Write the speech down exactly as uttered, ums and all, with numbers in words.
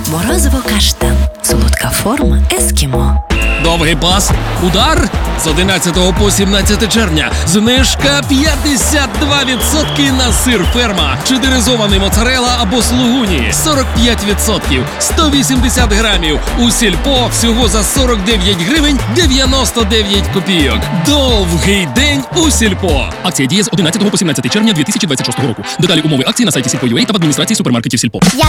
Морозиво каштан. Солодка форма ескімо. Довгий пас. Удар. З одинадцятого по сімнадцяте червня. Знижка п'ятдесят два відсотки на сир Ферма. Чедеризований моцарелла або слугуні. сорок п'ять відсотків. сто вісімдесят грамів. У Сільпо всього за сорок дев'ять гривень дев'яносто дев'ять копійок. Довгий день у Сільпо. Акція діє з одинадцятого по сімнадцяте червня дві тисячі двадцять шостого року. Деталі умови акції на сайті Сільпо.ua та в адміністрації супермаркетів Сільпо. Я